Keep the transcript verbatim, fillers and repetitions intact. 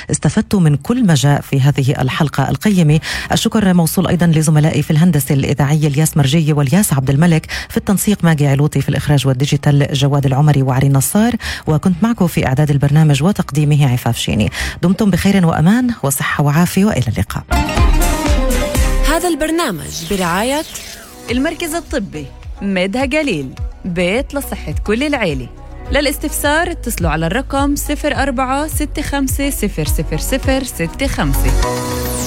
استفدت من كل ما جاء في هذه الحلقة القيمة. الشكر موصول أيضا لزملائي في الهندسة الإذاعية الياس مرجية والياس عبد الملك، في التنسيق ماجي علوطي، في الإخراج والديجيتال جواد العمري وعري نصار، وكنت معكم في إعداد البرنامج وتقديمه عفاف شيني. دمتم بخير وأمان وصحة وعافية، وإلى اللقاء. هذا البرنامج برعاية المركز الطبي ميدها جليل، بيت لصحة كل العيلة. للاستفسار اتصلوا على الرقم صفر أربعة ستة خمسة صفر صفر صفر ستة خمسة.